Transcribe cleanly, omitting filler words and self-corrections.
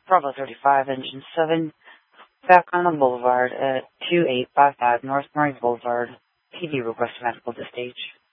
Bravo 35, Engine 7, back on the Boulevard at 2855 North Marine Boulevard. PD request medical this stage.